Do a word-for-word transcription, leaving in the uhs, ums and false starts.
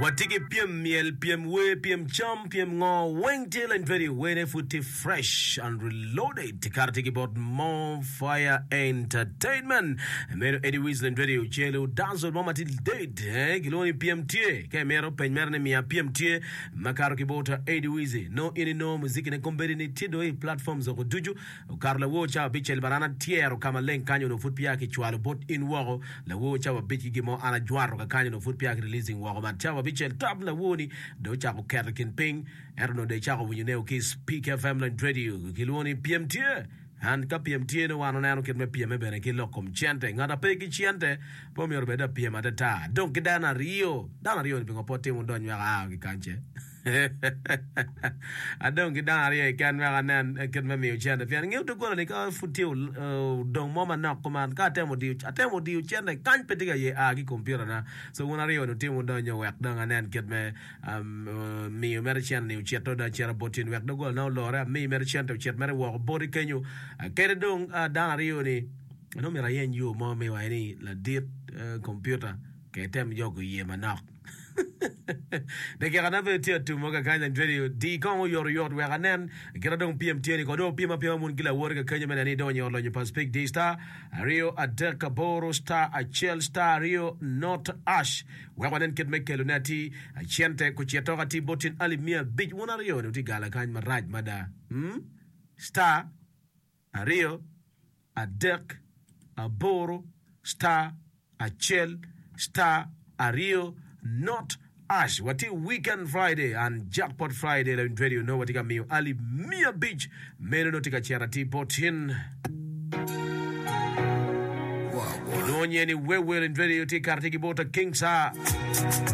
Watiki P M Miel, P M Way, P M Chum, P M Ngo, Wang Tail and very way footy fresh and reloaded. Kartiki about more fire entertainment. Mero Eddie Weasel and radio Chelo dance on Mama till dead. Eh, Giloni P M T. Kemero Penmerne Mia P M T. Makaro Kibota Eddie Weasel. No any no music in a company ni tido platforms of Duju. Carla Wocha, Bichel Banana Tiero, Kamalen Canyon no foot piaki chwalo bot in waro. La Wocha wa Bichi Gimo Ana Juaro, Canyon no foot piaki releasing waro. Chawa Bichel Tab La Woni. Do Chako Kerkin Ping. Erno de Chako when you know kiss Peak F M and radio. Kiloni P M T. And ka P M T no one on ken me P M bene ki lokom chente ngada pe ki chente po mi orbeda P M atata donc dana Rio dana Rio ni pingo pote mo donyo ah ki kanche adon ki dana Rio kan me ganan ken me mi chente fian ngi to gola ni ka futi don moma na command ka temo di atemo di chente kan pe diga ye a ki computer na so wona Rio no temo donyo wek danga nen ken me mi mer chen ni cheto da chera botin wek do gola no lora mi mer chente chet mer wo body kenyu kere dong dana Rio ni no mira yen you mo me wa ni la dit computer ke tem jogo ye manak de ke kana ve tia tu mo ka kanya radio di kon yor yor we ganen kere dong P M T ni ko do P M P M mun gila wor ka kanya men ni do nyor lo ni pacific di star Rio Adeka Boro star a Chel star Rio not ash we ganen ket mekelo nati a chente ku cheto ga ti botin alimia big wona Rio no ti gala kanya maraj mada hm star a Rio, a Dek, a Boro, star, a Chel, star, a Rio, not Ash. What a weekend Friday and jackpot Friday. Let me tell you know what you got me. Ali Mia Beach, Meno Tika Charity Potin. Wow, wow. Don't you any way will in video take Kartiki Bota King Sa.